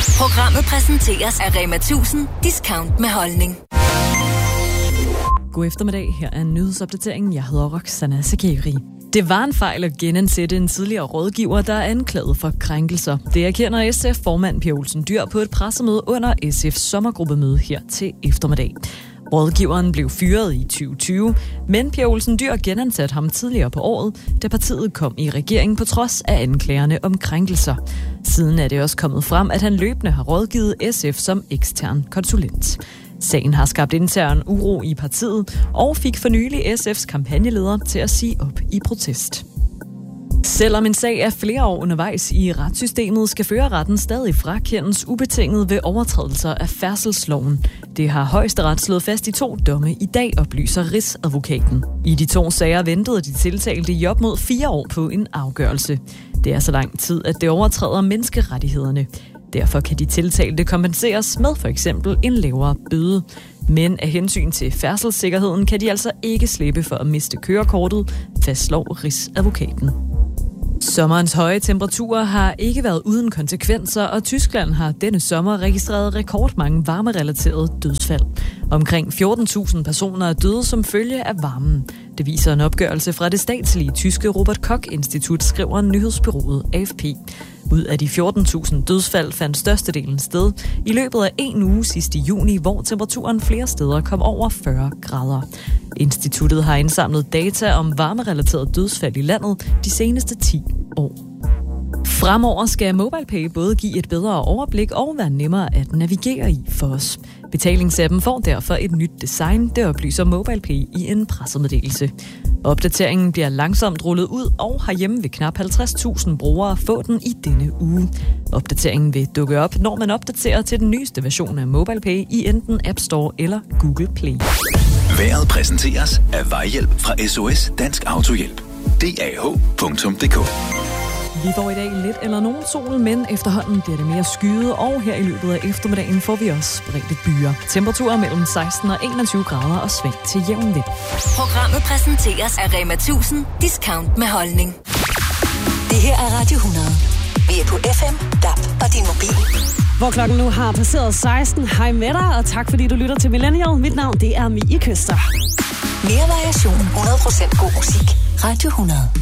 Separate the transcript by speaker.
Speaker 1: Programmet præsenteres af Rema 1000 Discount med holdning.
Speaker 2: God eftermiddag, her er en nyhedsopdatering. Jeg hedder Roxana Sakeri. Det var en fejl at genansætte en tidligere rådgiver, der er anklaget for krænkelser. Det erkender SF-formand Pia Olsen Dyhr på et pressemøde under SF's sommergruppemøde her til eftermiddag. Rådgiveren blev fyret i 2020, men Pia Olsen Dyhr genansatte ham tidligere på året, da partiet kom i regering på trods af anklagerne om krænkelser. Siden er det også kommet frem, at han løbende har rådgivet SF som ekstern konsulent. Sagen har skabt intern uro i partiet og fik for nylig SF's kampagneleder til at sige op i protest. Selvom en sag er flere år undervejs i retssystemet, skal førerretten stadig frakendes ubetinget ved overtrædelser af færdselsloven. Det har Højesteret slået fast i 2 domme i dag, oplyser Rigsadvokaten. I de 2 sager ventede de tiltalte i op mod 4 år på en afgørelse. Det er så lang tid, at det overtræder menneskerettighederne. Derfor kan de tiltalte kompenseres med for eksempel en lavere bøde. Men af hensyn til færdselssikkerheden kan de altså ikke slippe for at miste kørekortet, fastslår Rigsadvokaten. Sommerens høje temperaturer har ikke været uden konsekvenser, og Tyskland har denne sommer registreret rekordmange varmerelaterede dødsfald. Omkring 14.000 personer er døde som følge af varmen. Det viser en opgørelse fra det statslige tyske Robert Koch-institut, skriver nyhedsbureauet AFP. Ud af de 14.000 dødsfald fandt størstedelen sted i løbet af en uge sidst i juni, hvor temperaturen flere steder kom over 40 grader. Instituttet har indsamlet data om varmerelaterede dødsfald i landet de seneste 10 år. Fremover skal MobilePay både give et bedre overblik og være nemmere at navigere i for os. Betalingsappen får derfor et nyt design, det oplyser MobilePay i en pressemeddelelse. Opdateringen bliver langsomt rullet ud og har hjemme ved knap 50.000 brugere få den i denne uge. Opdateringen vil dukke op, når man opdaterer til den nyeste version af MobilePay i enten App Store eller Google Play.
Speaker 3: Vejret præsenteres af Vejhjælp fra SOS Dansk Autohjælp. DAH.dk.
Speaker 2: Vi får i dag lidt eller nogen sol, men efterhånden bliver det mere skyet, og her i løbet af eftermiddagen får vi også spredte byer. Temperaturer mellem 16 og 21 grader og svag til jævn vind.
Speaker 1: Programmet præsenteres af Rema 1000 Discount med holdning. Det her er Radio 100. Vi er på FM, DAB og din mobil.
Speaker 4: Hvor klokken nu har passeret 16. Hej med dig, og tak fordi du lytter til Millennial. Mit navn, det er Mie Køster.
Speaker 1: Mere variation, 100% god musik. Radio 100.